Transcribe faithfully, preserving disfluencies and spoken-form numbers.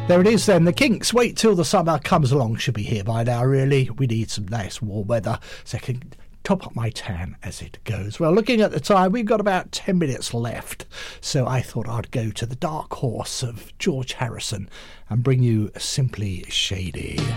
There it is then, the Kinks. Wait till the summer comes along. Should be here by now, really. We need some nice warm weather so I can top up my tan as it goes. Well, looking at the time, we've got about ten minutes left. So I thought I'd go to the dark horse of George Harrison and bring you Simply Shady.